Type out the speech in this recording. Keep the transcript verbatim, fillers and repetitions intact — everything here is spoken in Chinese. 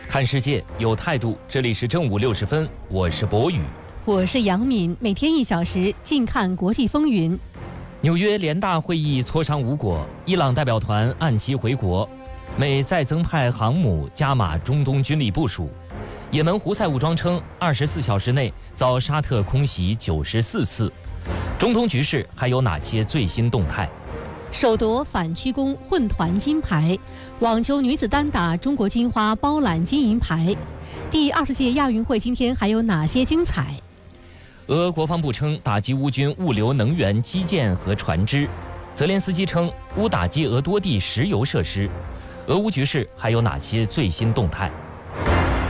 看世界有态度，这里是正午六十分，我是博宇， 我是杨敏，每天一小时，近看国际风云。 纽约联大会议磋商无果，伊朗代表团按期回国，美再增派航母加码中东军力部署。也门胡塞武装称，二十四小时内遭沙特空袭九十四次。中东局势还有哪些最新动态？ 首夺反曲弓混团金牌，网球女子单打中国金花包揽金银牌。第二十届亚运会今天还有哪些精彩？ 俄国防部称打击乌军物流能源基建和船只，泽连斯基称乌打击俄多地石油设施。俄乌局势还有哪些最新动态？